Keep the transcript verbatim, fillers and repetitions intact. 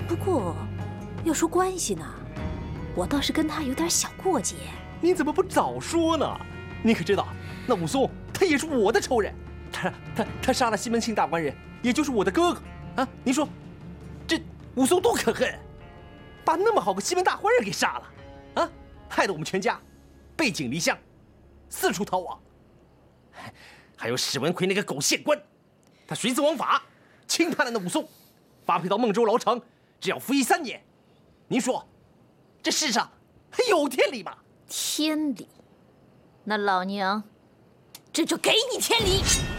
不过，要说关系呢，我倒是跟他有点小过节。 你怎么不早说呢？你可知道，那武松他也是我的仇人，他他他杀了西门庆大官人，也就是我的哥哥啊！您说，这武松多可恨，把那么好个西门大官人给杀了，啊，害得我们全家背井离乡，四处逃亡。还有史文奎那个狗县官，他徇私枉法，轻判了那武松，发配到孟州牢城，只要服役三年。您说，这世上还有天理吗？ 天理，那老娘这就给你天理！